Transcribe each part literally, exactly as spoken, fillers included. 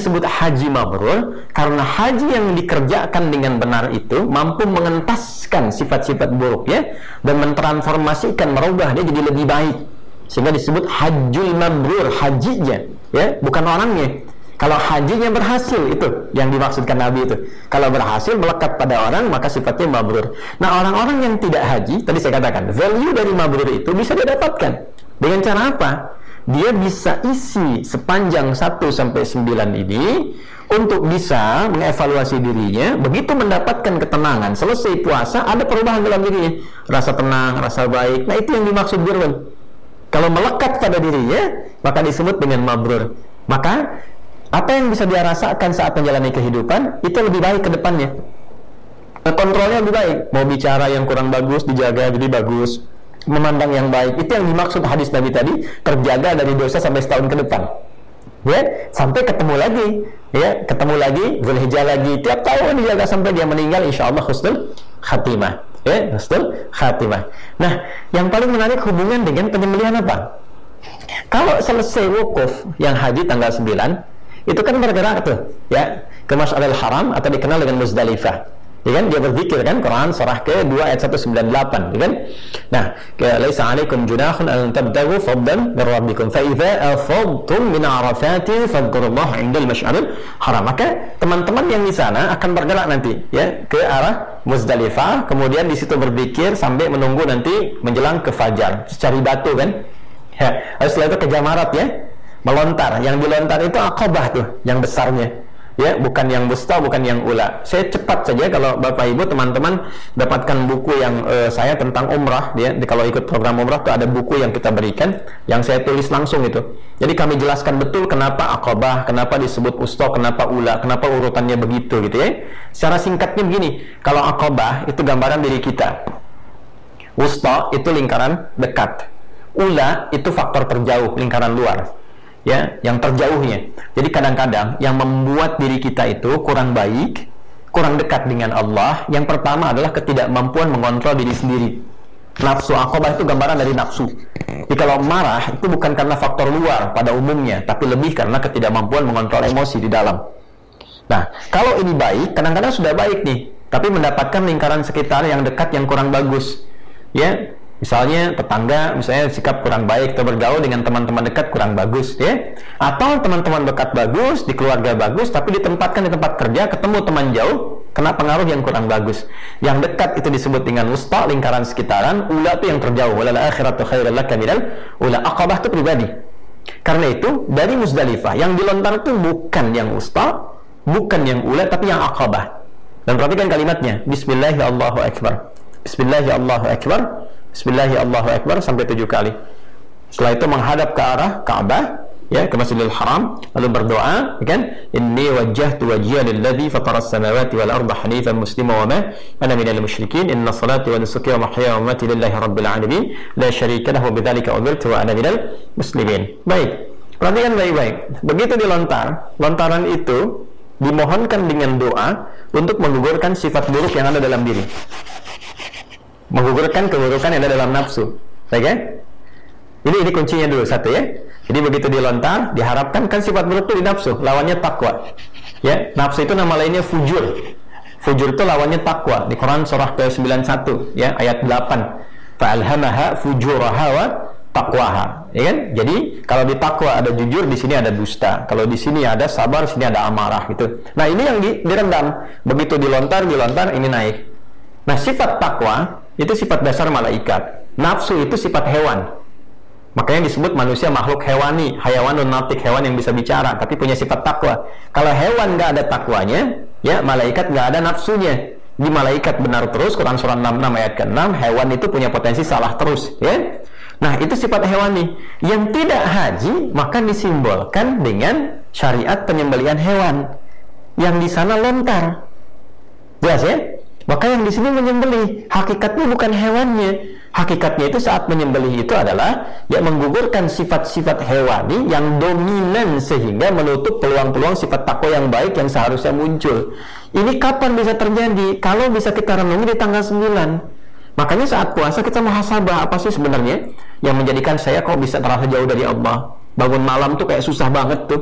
disebut haji mabrur? Karena haji yang dikerjakan dengan benar itu mampu mengentaskan sifat-sifat buruk ya, dan mentransformasikan, merubah dia jadi lebih baik, sehingga disebut hajjul mabrur, hajinya ya, bukan orangnya. Kalau hajinya berhasil, itu yang dimaksudkan Nabi itu. Kalau berhasil melekat pada orang, maka sifatnya mabrur. Nah, orang-orang yang tidak haji, tadi saya katakan value dari mabrur itu bisa didapatkan dengan cara apa? Dia bisa isi sepanjang satu sampai sembilan ini untuk bisa mengevaluasi dirinya. Begitu mendapatkan ketenangan, selesai puasa, ada perubahan dalam dirinya, rasa tenang, rasa baik. Nah, itu yang dimaksud birrun. Kalau melekat pada dirinya, maka disebut dengan mabrur. Maka apa yang bisa dia rasakan saat menjalani kehidupan itu lebih baik ke depannya. Kontrolnya lebih baik. Mau bicara yang kurang bagus dijaga jadi bagus, memandang yang baik. Itu yang dimaksud hadis Nabi tadi, terjaga dari dosa sampai setahun ke depan ya, sampai ketemu lagi ya, ketemu lagi, Zulhijjah lagi, tiap tahun dijaga sampai dia meninggal, insya Allah husnul khatimah ya, husnul khatimah. Nah, yang paling menarik hubungan dengan penyembelihan apa? Kalau selesai wukuf yang haji tanggal sembilan, itu kan bergerak tuh ya ke Masy'aril Haram atau dikenal dengan Muzdalifah. Ya kan, dia berzikir kan, Quran surah kedua ayat seratus sembilan puluh delapan, ya kan? Nah, laisa 'alaikum junahun an tabtaghu fadlan min rabbikum fa idza afadtum min arafatin fadhkurullaha 'indal masy'aril haram. Maka teman-teman yang di sana akan bergerak nanti ya ke arah Muzdalifah, kemudian di situ berzikir sampai menunggu nanti menjelang ke fajar, cari batu kan? Ya, setelah itu ke Jamarat ya, melontar. Yang dilontar itu Aqabah tuh, yang besarnya. Ya, bukan yang wusta, bukan yang ula. Saya cepat saja, kalau Bapak Ibu teman-teman dapatkan buku yang uh, saya tentang umrah ya, di, kalau ikut program umrah itu ada buku yang kita berikan, yang saya tulis langsung itu. Jadi kami jelaskan betul kenapa Aqabah, kenapa disebut wusta, kenapa ula, kenapa urutannya begitu gitu ya. Secara singkatnya begini, kalau Aqabah itu gambaran diri kita, wusta itu lingkaran dekat, ula itu faktor terjauh, lingkaran luar ya, yang terjauhnya. Jadi kadang-kadang yang membuat diri kita itu kurang baik, kurang dekat dengan Allah, yang pertama adalah ketidakmampuan mengontrol diri sendiri. Nafsu. Aqabah itu gambaran dari nafsu. Jadi kalau marah itu bukan karena faktor luar pada umumnya, tapi lebih karena ketidakmampuan mengontrol emosi di dalam. Nah, kalau ini baik, kadang-kadang sudah baik nih, tapi mendapatkan lingkaran sekitar yang dekat yang kurang bagus ya. Misalnya tetangga, misalnya sikap kurang baik, atau bergaul dengan teman-teman dekat kurang bagus ya, atau teman-teman dekat bagus, di keluarga bagus, tapi ditempatkan di tempat kerja ketemu teman jauh, kena pengaruh yang kurang bagus. Yang dekat itu disebut dengan wusta, lingkaran sekitaran, ula itu yang terjauh. Walal akhiratu khairul laka minal ula. Aqabah itu pribadi. Karena itu dari Muzdalifah yang dilontar itu bukan yang wusta, bukan yang ula, tapi yang Aqabah. Dan perhatikan kalimatnya, Bismillahirrahmanirrahim, Allahu Akbar, Bismillahirrahmanirrahim, Allahu Akbar, Bismillahirrahmanirrahim, Allahu Akbar, sampai tujuh kali. Setelah itu menghadap ke arah Ka'bah ya, ke Masjidil Haram, lalu berdoa ya kan, inni wajjahtu wajhiya lilladzi fataras samawati wal arda hanifan muslima wa ma ana minal musyrikin inna salati wa nusuki wa mahyaya wa mamati lillahi rabbil alamin la syarika lahu bidzalika umirtu wa ana minal muslimin. Baik, perhatikan baik-baik. Begitu dilontar, lontaran itu dimohonkan dengan doa untuk menggugurkan sifat buruk yang ada dalam diri, menggugurkan keburukan yang ada dalam nafsu. Oke? Okay? Ini ini kuncinya dulu satu ya. Jadi begitu dilontar, diharapkan kan sifat buruk itu di nafsu, lawannya takwa. Ya, nafsu itu nama lainnya fujur. Fujur itu lawannya takwa. Di Quran surah ke sembilan puluh satu ya, ayat delapan. Fa'alhamaha fujuraha wa taqwaha. Ya kan? Jadi kalau di takwa ada jujur, di sini ada dusta. Kalau di sini ada sabar, di sini ada amarah gitu. Nah, ini yang di, direndam. Begitu dilontar, dilontar ini naik. Nah, sifat takwa itu sifat dasar malaikat. Nafsu itu sifat hewan. Makanya disebut manusia makhluk hewani, hayawanun natik, hewan yang bisa bicara, tapi punya sifat takwa. Kalau hewan nggak ada takwanya, ya malaikat nggak ada nafsunya. Di malaikat benar terus, Quran surah enam puluh enam ayat ke enam, hewan itu punya potensi salah terus, ya. Nah, itu sifat hewani. Yang tidak haji, maka disimbolkan dengan syariat penyembelihan hewan. Yang di sana lontar. Jelas ya? Maka yang di sini menyembelih, hakikatnya bukan hewannya. Hakikatnya itu saat menyembelih itu adalah ya menggugurkan sifat-sifat hewani yang dominan sehingga menutup peluang-peluang sifat takwa yang baik yang seharusnya muncul. Ini kapan bisa terjadi? Kalau bisa kita renungi di tanggal sembilan. Makanya saat puasa kita muhasabah, apa sih sebenarnya yang menjadikan saya kok bisa terasa jauh dari Allah? Bangun malam tuh kayak susah banget tuh.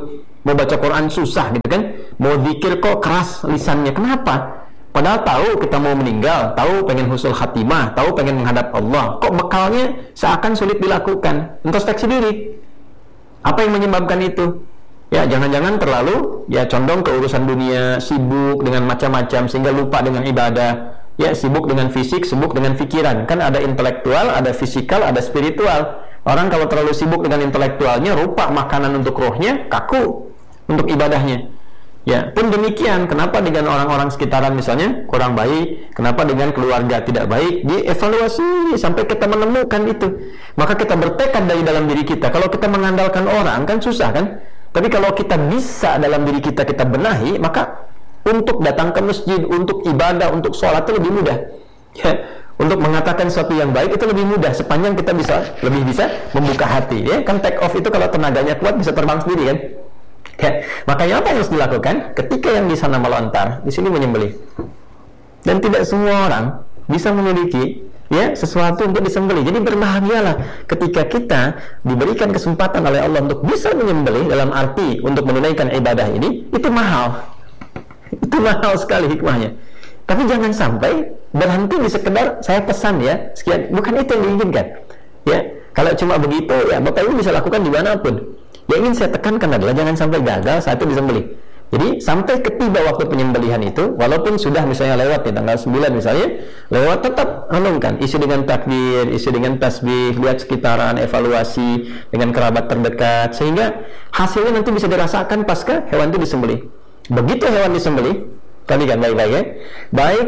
Mau baca Quran susah gitu kan, mau zikir kok keras lisannya. Kenapa? Padahal tahu kita mau meninggal, tahu pengen husnul khatimah, tahu pengen menghadap Allah, kok bekalnya seakan sulit dilakukan. Introspeksi diri, apa yang menyebabkan itu? Ya, jangan-jangan terlalu ya condong ke urusan dunia, sibuk dengan macam-macam sehingga lupa dengan ibadah. Ya, sibuk dengan fisik, sibuk dengan pikiran. Kan ada intelektual, ada fisikal, ada spiritual. Orang kalau terlalu sibuk dengan intelektualnya, rupa makanan untuk rohnya, kaku untuk ibadahnya. Ya, pun demikian, kenapa dengan orang-orang sekitaran misalnya kurang baik, kenapa dengan keluarga tidak baik, dievaluasi sampai kita menemukan itu. Maka kita bertekad dari dalam diri kita. Kalau kita mengandalkan orang kan susah kan? Tapi kalau kita bisa dalam diri kita kita benahi, maka untuk datang ke masjid, untuk ibadah, untuk sholat itu lebih mudah. Ya, untuk mengatakan sesuatu yang baik itu lebih mudah sepanjang kita bisa lebih bisa membuka hati. Ya, kan take off itu kalau tenaganya kuat bisa terbang sendiri kan. Ya, makanya apa yang harus dilakukan? Ketika yang di sana melontar, di sini menyembelih. Dan tidak semua orang bisa memiliki ya sesuatu untuk disembelih. Jadi berbahagialah ketika kita diberikan kesempatan oleh Allah untuk bisa menyembelih dalam arti untuk menunaikan ibadah ini, itu mahal. Itu mahal sekali hikmahnya. Tapi jangan sampai berhenti di sekedar saya pesan ya sekian, bukan itu yang diinginkan. Ya, kalau cuma begitu ya Bapak Ibu bisa lakukan dimanapun. Yang ingin saya tekankan adalah jangan sampai gagal saat itu disembelih. Jadi sampai ketiba waktu penyembelihan itu, walaupun sudah misalnya lewat di tanggal sembilan misalnya, lewat tetap renungkan, isi dengan takbir, isi dengan tasbih, lihat sekitaran, evaluasi dengan kerabat terdekat, sehingga hasilnya nanti bisa dirasakan pasca hewan itu disembelih. Begitu hewan disembelih, tadi kan baik-baik ya, baik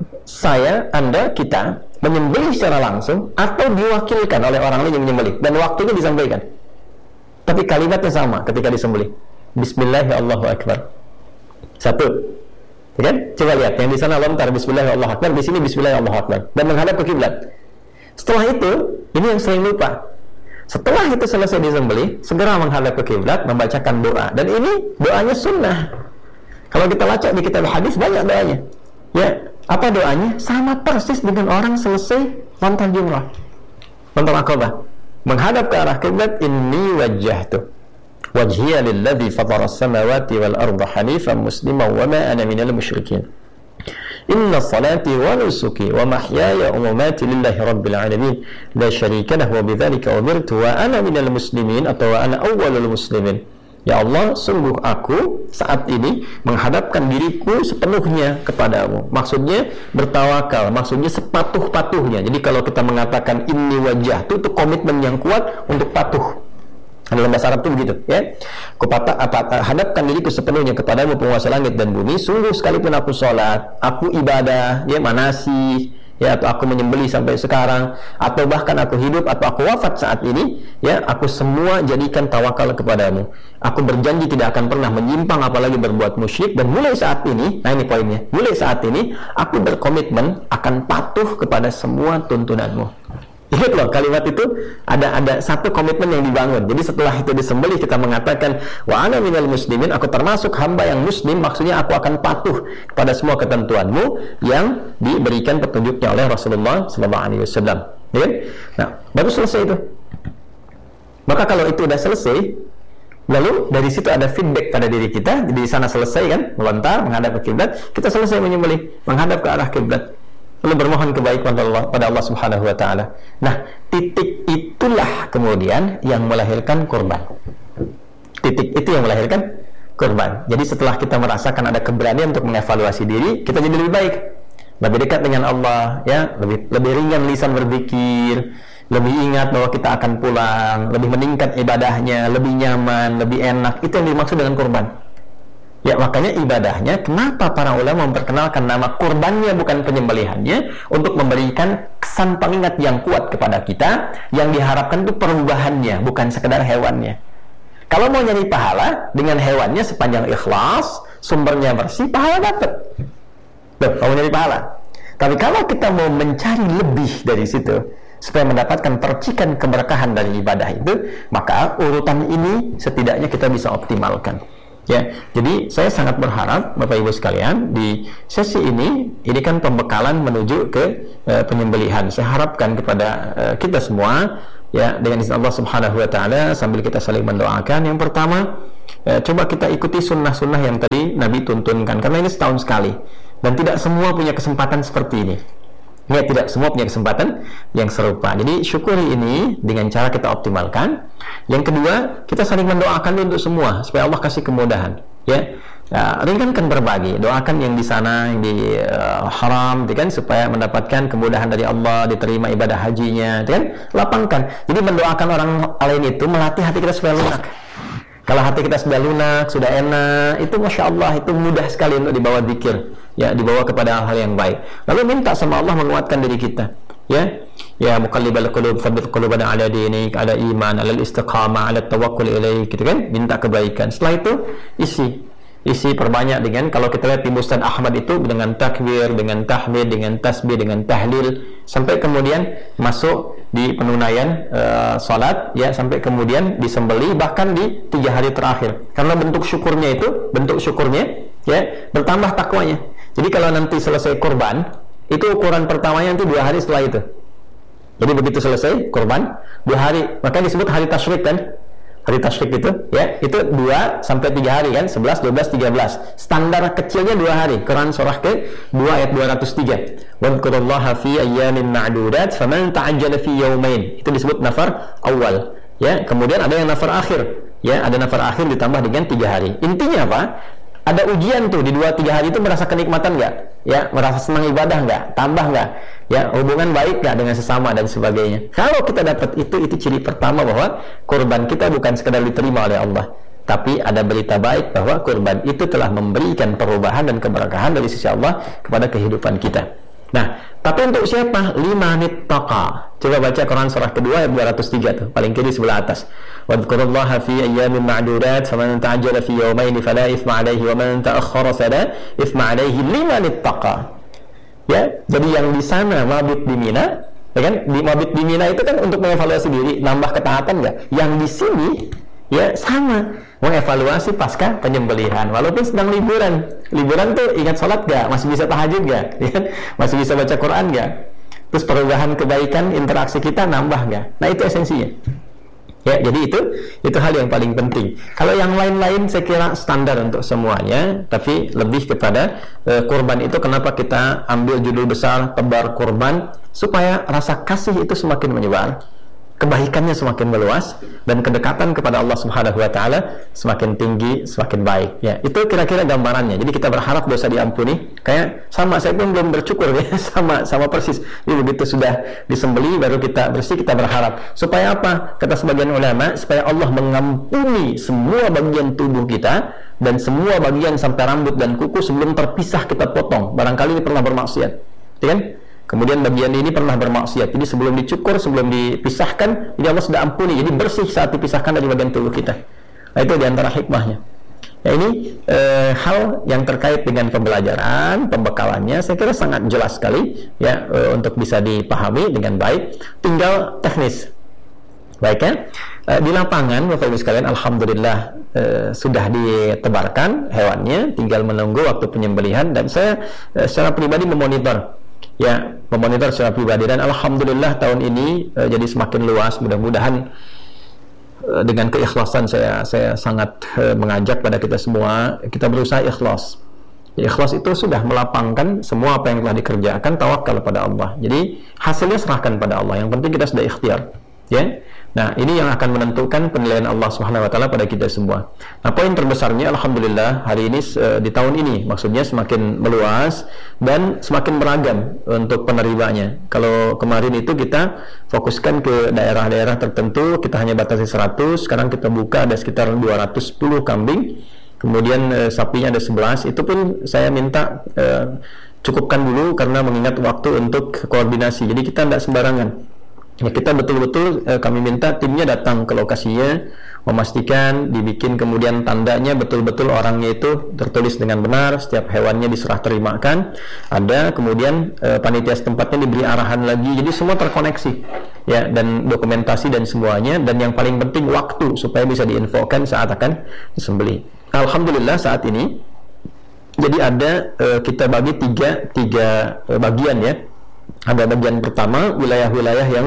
saya, Anda, kita menyembelih secara langsung atau diwakilkan oleh orang lain yang menyembelih, dan waktunya disampaikan. Tapi kalimatnya sama ketika disembelih. Bismillahirrahmanirrahim. Satu, ya kan? Coba lihat yang di sana lontar Bismillahirrahmanirrahim, di sini Bismillahirrahmanirrahim, dan menghadap ke kiblat. Setelah itu, ini yang sering lupa. Setelah itu selesai disembelih, segera menghadap ke kiblat, membacakan doa. Dan ini doanya sunnah. Kalau kita baca di kitab hadis banyak doanya. Ya, apa doanya? Sama persis dengan orang selesai lontar jumrah, lontar Aqabah. Menghadap ke arah kiblat, inni wajjahtu wajhiya lilladzi fatara as-samawati wal arda hanifan musliman wa ma ana minal musyrikin. Inna salati wa nusuki wa mahyaya wa mamati lillahi rabbil alamin la syarika lahu wa bidzalika umirtu wa ana minal muslimin atau wa ana awwalul muslimin. Ya Allah, sungguh aku saat ini menghadapkan diriku sepenuhnya kepadamu. Maksudnya bertawakal, maksudnya sepatuh-patuhnya. Jadi kalau kita mengatakan inni wajah, itu, itu komitmen yang kuat untuk patuh. Dalam bahasa Arab itu begitu, ya. Aku patah, apa, hadapkan diriku sepenuhnya kepadamu penguasa langit dan bumi. Sungguh sekalipun aku sholat, aku ibadah, ya manasih, ya, atau aku menyembelih sampai sekarang, atau bahkan aku hidup atau aku wafat saat ini, ya, aku semua jadikan tawakal kepadamu. Aku berjanji tidak akan pernah menyimpang apalagi berbuat musyrik, dan mulai saat ini, nah ini poinnya, mulai saat ini aku berkomitmen akan patuh kepada semua tuntunanmu. Ingat loh, kalimat itu ada ada satu komitmen yang dibangun. Jadi setelah itu disembelih kita mengatakan wa ana minal muslimin, aku termasuk hamba yang muslim, maksudnya aku akan patuh kepada semua ketentuanmu yang diberikan petunjuknya oleh Rasulullah sallallahu alaihi wasallam. Ya? Nah, baru selesai itu. Maka kalau itu sudah selesai, lalu dari situ ada feedback pada diri kita. Di sana selesai kan, melontar menghadap ke kiblat, kita selesai menyembelih, menghadap ke arah kiblat, lalu bermohon kebaikan pada Allah, pada Allah Subhanahu wa taala. Nah, titik itulah kemudian yang melahirkan kurban. Titik itu yang melahirkan kurban. Jadi setelah kita merasakan ada keberanian untuk mengevaluasi diri, kita jadi lebih baik, lebih dekat dengan Allah, ya, lebih lebih ringan lisan berzikir, lebih ingat bahwa kita akan pulang, lebih meningkat ibadahnya, lebih nyaman, lebih enak. Itu yang dimaksud dengan kurban. Ya, makanya ibadahnya, kenapa para ulama memperkenalkan nama kurbannya bukan penyembelihannya, untuk memberikan kesan pengingat yang kuat kepada kita. Yang diharapkan itu perubahannya, bukan sekedar hewannya. Kalau mau nyari pahala dengan hewannya sepanjang ikhlas, sumbernya bersih, pahala dapat. Loh, kalau nyari pahala. Tapi kalau kita mau mencari lebih dari situ, supaya mendapatkan percikan keberkahan dari ibadah itu, maka urutan ini setidaknya kita bisa optimalkan. Ya, jadi saya sangat berharap Bapak Ibu sekalian di sesi ini, ini kan pembekalan menuju ke uh, penyembelihan. Saya harapkan kepada uh, kita semua, ya, dengan izin Allah Subhanahu wa taala, sambil kita saling mendoakan. Yang pertama, eh, coba kita ikuti sunnah-sunnah yang tadi Nabi tuntunkan, karena ini setahun sekali dan tidak semua punya kesempatan seperti ini. Ya, tidak semua punya kesempatan yang serupa. Jadi syukuri ini dengan cara kita optimalkan. Yang kedua, kita saling mendoakan untuk semua supaya Allah kasih kemudahan. Ya, nah, ringankan berbagi, doakan yang di sana, yang di uh, haram, gitu kan, supaya mendapatkan kemudahan dari Allah, diterima ibadah hajinya, gitu kan, lapangkan. Jadi mendoakan orang lain itu melatih hati kita supaya lunak. Kalau hati kita sudah lunak, sudah enak, itu masya Allah, itu mudah sekali untuk dibawa zikir, ya, dibawa kepada hal-hal yang baik. Lalu minta sama Allah menguatkan diri kita, ya, ya muqallibal qulub tsabbit qulubana ala dinik, ala iman, ala istiqamah, ala tawakkul ilaik, gitu kan, minta kebaikan. Setelah itu isi isi perbanyak dengan, kalau kita lihat di Musnad Ahmad itu dengan takbir, dengan tahmid, dengan tasbih, dengan tahlil, sampai kemudian masuk di penunaian uh, salat, ya, sampai kemudian disembelih, bahkan di tiga hari terakhir. Karena bentuk syukurnya itu, bentuk syukurnya, ya, bertambah takwanya. Jadi kalau nanti selesai kurban, itu ukuran pertamanya nanti dua hari setelah itu. Jadi begitu selesai kurban, dua hari, maka disebut hari tasyrik kan? Hari tasyrik itu, ya, itu dua sampai tiga hari kan, sebelas, dua belas, tiga belas. Standar kecilnya dua hari. Quran surah ke dua ayat dua ratus tiga. Wadhkurullaha fi ayyamin ma'dudat faman ta'ajjala fi yawmain. Itu disebut nafar awal. Ya, kemudian ada yang nafar akhir. Ya, ada nafar akhir ditambah dengan tiga hari. Intinya apa? Ada ujian tuh di dua tiga hari itu, merasa kenikmatan nggak? Ya, merasa senang ibadah nggak? Tambah nggak? Ya, hubungan baik nggak dengan sesama dan sebagainya. Kalau kita dapat itu, itu ciri pertama bahwa kurban kita bukan sekedar diterima oleh Allah, tapi ada berita baik bahwa kurban itu telah memberikan perubahan dan keberkahan dari sisi Allah kepada kehidupan kita. Nah, tapi untuk siapa? Limanit taqa. Coba baca Quran surah kedua ayat dua ratus tiga tuh, paling kiri sebelah atas. Wadhkurullaha fi ayyamin ma'dudat faman ta'ajjala fi yawmayn fala itsma 'alaihi wa man ta'akhkhara fala itsma 'alaihi limanit taqa. Ya, jadi yang di sana mabit di Mina, ya kan? Di mabit di Mina itu kan untuk mengevaluasi diri, nambah ketaatan nggak? Yang di sini, ya, sama, mengevaluasi pasca penyembelihan, walaupun sedang liburan. Liburan tuh ingat sholat nggak? Masih bisa tahajud nggak? Ya, masih bisa baca Quran nggak? Terus perubahan kebaikan interaksi kita nambah nggak? Nah, itu esensinya. Ya, jadi itu itu hal yang paling penting. Kalau yang lain-lain saya kira standar untuk semuanya, tapi lebih kepada e, kurban itu kenapa kita ambil judul besar tebar kurban, supaya rasa kasih itu semakin menyebar, kebaikannya semakin meluas, dan kedekatan kepada Allah Subhanahu wa taala semakin tinggi, semakin baik. Ya, itu kira-kira gambarannya. Jadi kita berharap dosa diampuni. Kayak sama, saya pun belum bercukur ya, sama sama persis. Jadi begitu sudah disembeli baru kita bersih, kita berharap. Supaya apa? Kata sebagian ulama, supaya Allah mengampuni semua bagian tubuh kita dan semua bagian sampai rambut dan kuku sebelum terpisah kita potong. Barangkali ini pernah bermaksiat. Ya kan? Kemudian bagian ini pernah bermaksiat, jadi sebelum dicukur, sebelum dipisahkan, jadi Allah sudah ampuni, jadi bersih saat dipisahkan dari bagian tubuh kita. Nah, itu diantara hikmahnya. Nah, ini e, hal yang terkait dengan pembelajaran, pembekalannya, saya kira sangat jelas sekali, ya, e, untuk bisa dipahami dengan baik. Tinggal teknis. Baik ya, e, di lapangan, Bapak Ibu sekalian, alhamdulillah e, sudah ditebarkan hewannya, tinggal menunggu waktu penyembelihan, dan saya e, secara pribadi memonitor. Ya, memonitor secara pribadi, dan alhamdulillah tahun ini uh, jadi semakin luas. Mudah-mudahan uh, dengan keikhlasan saya saya sangat uh, mengajak pada kita semua, kita berusaha ikhlas. Ikhlas itu sudah melapangkan semua apa yang telah dikerjakan, tawakal pada Allah. Jadi hasilnya serahkan pada Allah. Yang penting kita sudah ikhtiar. Ya. Nah, ini yang akan menentukan penilaian Allah Subhanahu wa taala pada kita semua. Nah, poin terbesarnya alhamdulillah hari ini uh, di tahun ini maksudnya semakin meluas dan semakin beragam untuk penerimanya. Kalau kemarin itu kita fokuskan ke daerah-daerah tertentu, kita hanya batasi seratus, sekarang kita buka ada sekitar dua ratus sepuluh kambing. Kemudian uh, sapinya ada sebelas. Itu pun saya minta uh, cukupkan dulu karena mengingat waktu untuk koordinasi. Jadi kita tidak sembarangan. Ya, kita betul-betul eh, kami minta timnya datang ke lokasinya, memastikan dibikin kemudian tandanya betul-betul orangnya itu tertulis dengan benar, setiap hewannya diserah terimakan, ada kemudian eh, panitia setempatnya diberi arahan lagi, jadi semua terkoneksi ya, dan dokumentasi dan semuanya, dan yang paling penting waktu supaya bisa diinfokan saat akan disembelih. Alhamdulillah saat ini jadi ada eh, kita bagi tiga tiga eh, bagian ya. Ada bagian pertama wilayah-wilayah yang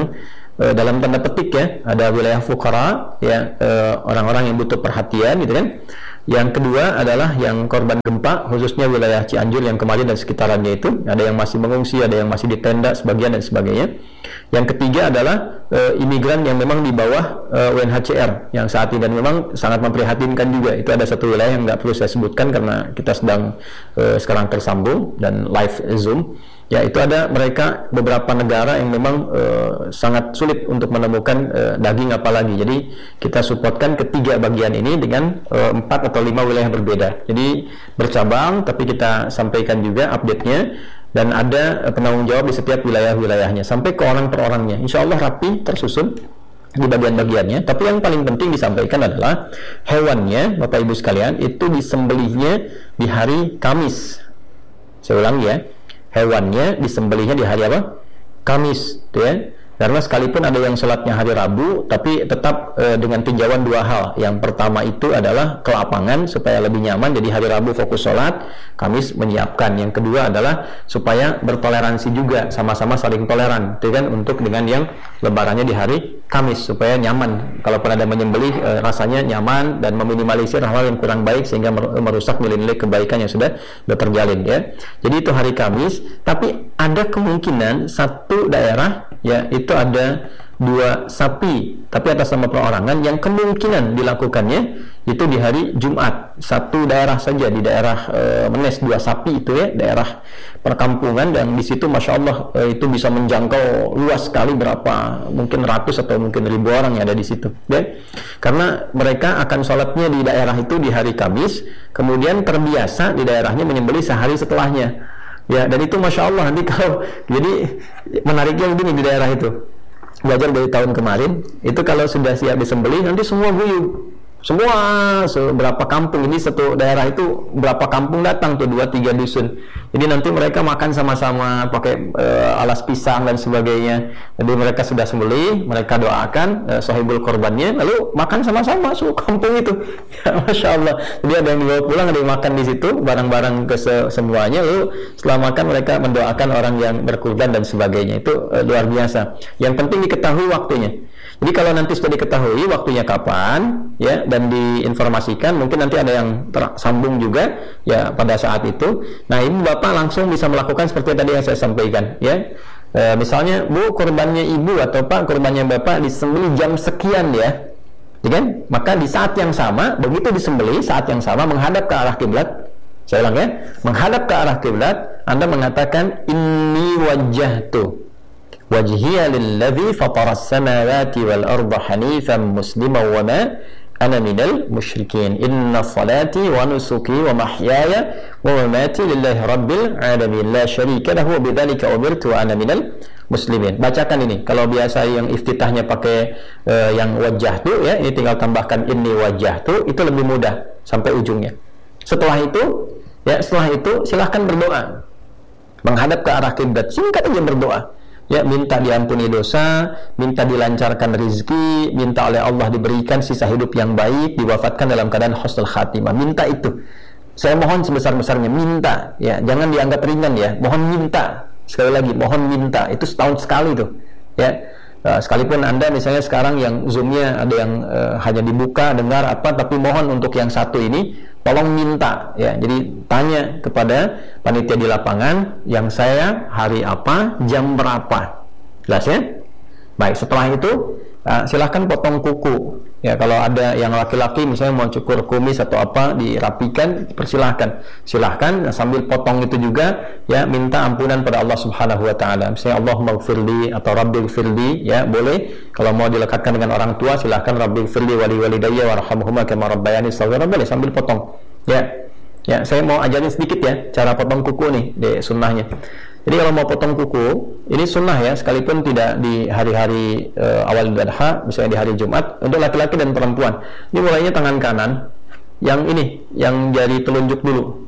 e, dalam tanda petik ya, ada wilayah fuqara ya, e, orang-orang yang butuh perhatian gitu kan. Yang kedua adalah yang korban gempa, khususnya wilayah Cianjur yang kemarin dan sekitarnya itu, ada yang masih mengungsi, ada yang masih di tenda sebagian dan sebagainya. Yang ketiga adalah e, imigran yang memang di bawah e, U N H C R yang saat ini, dan memang sangat memprihatinkan juga. Itu ada satu wilayah yang nggak perlu saya sebutkan karena kita sedang e, sekarang tersambung dan live Zoom. Ya, itu ada mereka beberapa negara yang memang e, sangat sulit untuk menemukan e, daging apalagi. Jadi kita supportkan ketiga bagian ini dengan e, empat atau lima wilayah berbeda. Jadi bercabang, tapi kita sampaikan juga update-nya, dan ada e, penanggung jawab di setiap wilayah-wilayahnya sampai ke orang per orangnya. Insya Allah rapi tersusun di bagian-bagiannya. Tapi yang paling penting disampaikan adalah hewannya, Bapak Ibu sekalian, itu disembelihnya di hari Kamis. Saya ulangi ya, hewannya disembelihnya di hari apa? Kamis, tuh ya. Karena sekalipun ada yang sholatnya hari Rabu, tapi tetap e, dengan tinjauan dua hal. Yang pertama itu adalah ke lapangan supaya lebih nyaman, jadi hari Rabu fokus sholat, Kamis menyiapkan. Yang kedua adalah supaya bertoleransi juga, sama-sama saling toleran, tuh kan, untuk dengan yang lebarannya di hari Kamis, supaya nyaman. Kalaupun ada menyembelih, e, rasanya nyaman dan meminimalisir hal-hal yang kurang baik sehingga merusak nilai-nilai kebaikan yang sudah, sudah terjalin ya. Jadi itu hari Kamis, tapi ada kemungkinan satu daerah ya itu ada dua sapi tapi atas nama perorangan yang kemungkinan dilakukannya itu di hari Jumat. Satu daerah saja di daerah e, Menes, dua sapi itu ya, daerah perkampungan, dan di situ Masya Allah e, itu bisa menjangkau luas sekali, berapa mungkin ratus atau mungkin ribu orang yang ada di situ ya. Karena mereka akan sholatnya di daerah itu di hari Kamis, kemudian terbiasa di daerahnya menyembelih sehari setelahnya ya. Dan itu Masya Allah nanti kalau, jadi menariknya begini, di daerah itu belajar dari tahun kemarin itu, kalau sudah siap disembelih nanti semua guyub, semua seberapa kampung ini, satu daerah itu berapa kampung datang tuh, dua tiga dusun. Jadi nanti mereka makan sama-sama pakai e, alas pisang dan sebagainya. Jadi mereka sudah sembelih, mereka doakan e, sahibul korbannya, lalu makan sama-sama seluruh kampung itu ya, Masya Allah. Jadi ada yang dibawa pulang, ada yang makan di situ barang-barang ke semuanya, lalu setelah makan mereka mendoakan orang yang berkurban dan sebagainya. Itu e, luar biasa. Yang penting diketahui waktunya. Jadi kalau nanti sudah diketahui waktunya kapan ya, dan diinformasikan, mungkin nanti ada yang tersambung juga ya pada saat itu. Nah, ini Bapak langsung bisa melakukan seperti tadi yang saya sampaikan ya. E, misalnya Bu, korbannya Ibu atau Pak, korbannya Bapak disembelih jam sekian ya, ya kan? Maka di saat yang sama, begitu disembelih saat yang sama menghadap ke arah kiblat. Saya ulang ya, menghadap ke arah kiblat, Anda mengatakan inni wajjahtu wajhiya lilladzi fataras samawati wal arda hanifan musliman wa ma ana minal musyrikin inna salati wa nusuki wa mahyaya wa mamati lillahi rabbil alamin la syarika lahu wa bidzalika umirtu wa ana minal muslimin. Bacakan ini. Kalau biasa yang iftitahnya pakai uh, yang wajah tu ya, ini tinggal tambahkan inni wajah tu, itu lebih mudah sampai ujungnya. Setelah itu ya, setelah itu silahkan berdoa menghadap ke arah kiblat, singkat aja berdoa ya, minta diampuni dosa, minta dilancarkan rezeki, minta oleh Allah diberikan sisa hidup yang baik, diwafatkan dalam keadaan husnul khatimah. Minta itu, saya mohon sebesar-besarnya, minta ya, jangan dianggap ringan ya, mohon minta. Sekali lagi, mohon minta, itu setahun sekali tuh ya. Nah, sekalipun Anda misalnya sekarang yang Zoom-nya ada yang uh, hanya dibuka dengar apa, tapi mohon untuk yang satu ini tolong minta ya. Jadi tanya kepada panitia di lapangan, yang saya hari apa, jam berapa, jelas ya. Baik, setelah itu uh, silahkan potong kuku ya. Kalau ada yang laki-laki misalnya mau cukur kumis atau apa, dirapikan, persilahkan, silahkan. Nah, sambil potong itu juga ya, minta ampunan pada Allah Subhanahu wa taala. Misalnya Allahumma gfirli atau rabbighfirli ya, boleh. Kalau mau dilekatkan dengan orang tua, silahkan rabbighfirli wali walidayya warhamhuma kama rabbayani shaghira, boleh sambil potong ya. Ya, saya mau ajarin sedikit ya cara potong kuku nih, di sunnahnya. Jadi kalau mau potong kuku, ini sunnah ya, sekalipun tidak di hari-hari e, awal Idul Adha, misalnya di hari Jumat, untuk laki-laki dan perempuan. Ini mulainya tangan kanan, yang ini, yang jari telunjuk dulu.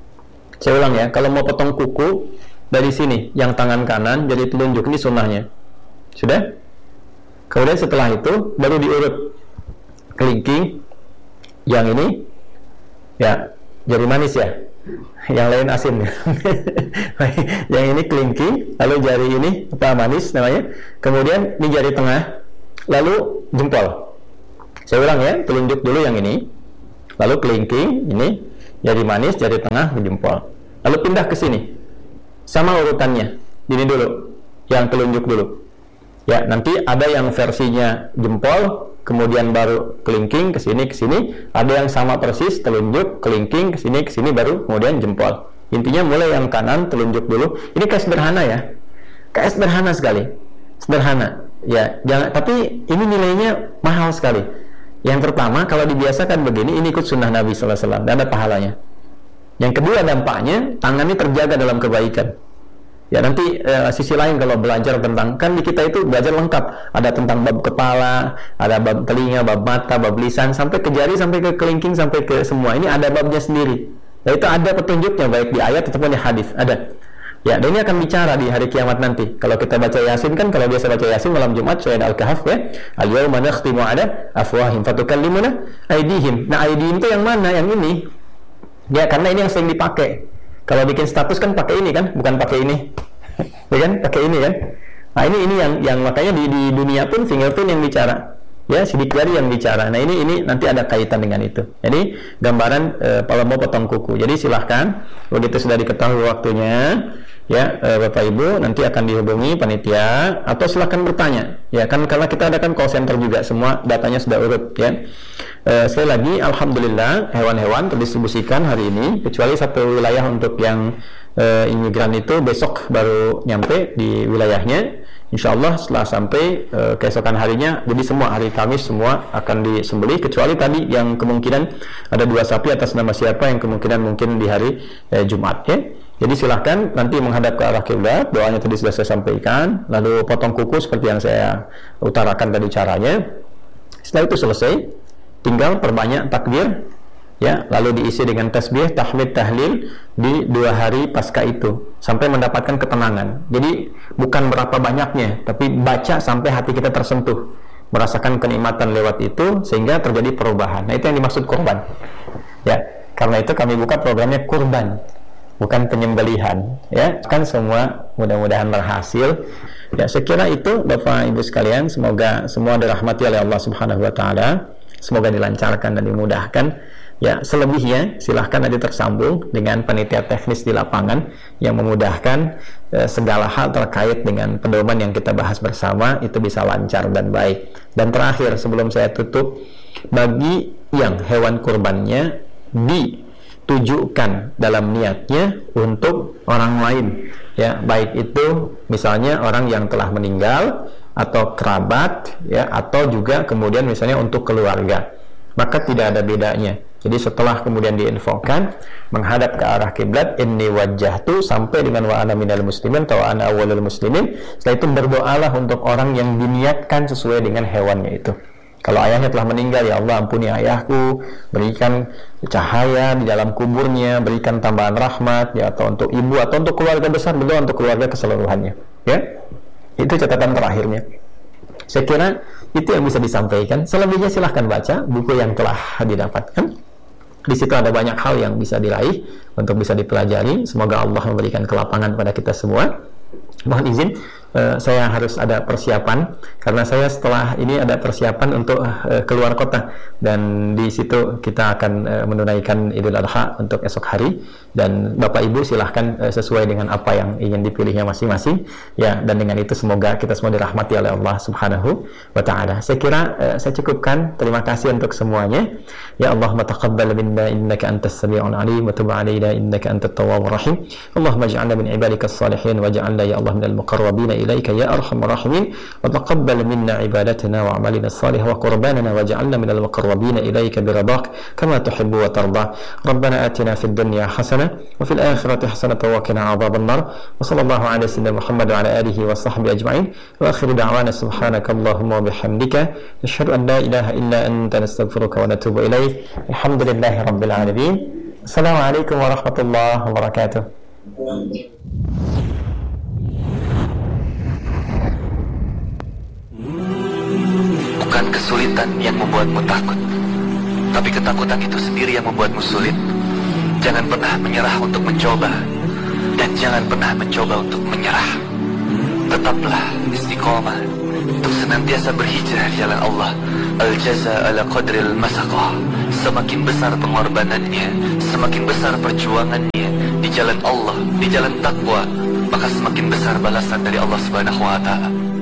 Saya ulang ya, kalau mau potong kuku dari sini, yang tangan kanan, jari telunjuk, ini sunnahnya. Sudah? Kemudian setelah itu, baru diurut kelingking, yang ini, ya, jari manis ya, yang lain asin. Yang ini kelingking, lalu jari ini apa manis namanya, kemudian ini jari tengah, lalu jempol. Saya ulang ya, telunjuk dulu yang ini, lalu kelingking, ini jari manis, jari tengah, jempol. Lalu pindah ke sini, sama urutannya. Ini dulu, yang telunjuk dulu. Ya, nanti ada yang versinya jempol, kemudian baru kelingking ke sini ke sini. Ada yang sama persis, telunjuk, kelingking ke sini ke sini, baru kemudian jempol. Intinya mulai yang kanan, telunjuk dulu. Ini kayak sederhana ya, kayak sederhana sekali, sederhana. Ya, jangan. Tapi ini nilainya mahal sekali. Yang pertama, kalau dibiasakan begini, ini ikut sunnah Nabi Sallallahu Alaihi Wasallam dan ada pahalanya. Yang kedua, dampaknya tangan ini terjaga dalam kebaikan. Ya, nanti eh, sisi lain kalau belajar tentang, kan di kita itu belajar lengkap, ada tentang bab kepala, ada bab telinga, bab mata, bab lisan, sampai ke jari, sampai ke kelingking, sampai ke semua. Ini ada babnya sendiri. Nah, itu ada petunjuknya baik di ayat ataupun di hadis, ada. Ya, dan ini akan bicara di hari kiamat nanti. Kalau kita baca Yasin kan, kalau biasa baca Yasin malam Jumat, surah Al-Kahf ya. Al-yawma nakhtimu ala afwahim fatukallimuna aydihim. Nah, aydihim itu yang mana? Yang ini. Ya, karena ini yang sering dipakai. Kalau bikin status kan pakai ini kan, bukan pakai ini. Ya kan? Pakai ini kan. Nah, ini ini yang yang makanya di, di dunia pun fingerprint yang bicara. Ya, sidik jari yang bicara. Nah, ini ini nanti ada kaitan dengan itu. Jadi gambaran e, kalau mau potong kuku. Jadi silahkan begitu sudah diketahui waktunya, ya e, Bapak Ibu nanti akan dihubungi panitia atau silahkan bertanya. Ya kan, karena kita ada kan call center juga, semua datanya sudah urut ya. E, sekali lagi alhamdulillah hewan-hewan terdistribusikan hari ini, kecuali satu wilayah untuk yang e, imigran itu besok baru nyampe di wilayahnya. Insya Allah setelah sampai e, keesokan harinya, jadi semua hari Kamis semua akan disembelih, kecuali tadi yang kemungkinan ada dua sapi atas nama siapa yang kemungkinan mungkin di hari e, Jumat ya. Jadi silahkan nanti menghadap ke arah kiblat, doanya tadi sudah saya sampaikan, lalu potong kuku seperti yang saya utarakan tadi caranya. Setelah itu selesai, tinggal perbanyak takbir ya, lalu diisi dengan tasbih, tahmid, tahlil di dua hari pasca itu sampai mendapatkan ketenangan. Jadi bukan berapa banyaknya, tapi baca sampai hati kita tersentuh, merasakan kenikmatan lewat itu sehingga terjadi perubahan. Nah, itu yang dimaksud kurban. Ya, karena itu kami buka programnya kurban, bukan penyembelihan. Ya, kan semua mudah-mudahan berhasil. Ya, sekira itu Bapak Ibu sekalian, semoga semua dirahmati oleh Allah Subhanahu wa taala. Semoga dilancarkan dan dimudahkan. Ya, selebihnya silahkan nanti tersambung dengan panitia teknis di lapangan yang memudahkan eh, segala hal terkait dengan pedoman yang kita bahas bersama itu bisa lancar dan baik. Dan terakhir sebelum saya tutup, bagi yang hewan kurbannya ditujukan dalam niatnya untuk orang lain, ya, baik itu misalnya orang yang telah meninggal atau kerabat, ya, atau juga kemudian misalnya untuk keluarga, maka tidak ada bedanya. Jadi setelah kemudian diinfokan menghadap ke arah kiblat, inni wajjahtu sampai dengan wa ana minal muslimin atau ana awwalul muslimin. Setelah itu berdoalah untuk orang yang diniatkan sesuai dengan hewannya itu. Kalau ayahnya telah meninggal, ya Allah ampuni ayahku, berikan cahaya di dalam kuburnya, berikan tambahan rahmat, ya, atau untuk ibu atau untuk keluarga besar, berdoa untuk keluarga keseluruhannya. Ya, itu catatan terakhirnya. Saya kira itu yang bisa disampaikan. Selebihnya silahkan baca buku yang telah didapatkan. Di situ ada banyak hal yang bisa diraih untuk bisa dipelajari. Semoga Allah memberikan kelapangan pada kita semua. Mohon izin, uh, saya harus ada persiapan karena saya setelah ini ada persiapan untuk uh, keluar kota, dan di situ kita akan uh, menunaikan Idul Adha untuk esok hari. Dan Bapak Ibu silahkan uh, sesuai dengan apa yang ingin dipilihnya masing-masing, ya. Dan dengan itu semoga kita semua dirahmati oleh Allah Subhanahu wa taala. Saya kira uh, saya cukupkan. Terima kasih untuk semuanya. Ya Allah, taqabbal minna innaka antas samiul alim wa tub alaina innaka antat tawwabur rahim. Allahumma ij'alna min ibadikas salihin waj'alna ya Allah minal muqarrabin ilaika ya arhamar rahimin wa taqabbal minna ibadatana wa amalina salih wa qurbanana waj'alna minal muqarrabin ilaika biradak kama tuhibbu wa tarda. Rabbana atina fid dunya hasanah wa fil akhirati hasanah wa qina adhaban nar. Wa sallallahu ala sayyidina Muhammad wa ala alihi wa sahbihi ajma'in. Wa akhiru da'wana subhanakallahumma wa bihamdika nashhadu an la ilaha illa anta nastaghfiruka wa natubu ilaik. Alhamdulillahi rabbil alamin. Assalamualaikum warahmatullahi wabarakatuh. Bukan kesulitan yang membuatmu takut, tapi ketakutan itu sendiri yang membuatmu sulit. Jangan pernah menyerah untuk mencoba, dan jangan pernah mencoba untuk menyerah. Tetaplah istiqomah untuk senantiasa berhijrah di jalan Allah. Al-jaza ala qadril masaqah. Semakin besar pengorbanannya, semakin besar perjuangannya di jalan Allah, di jalan takwa, maka semakin besar balasan dari Allah Subhanahu wa taala.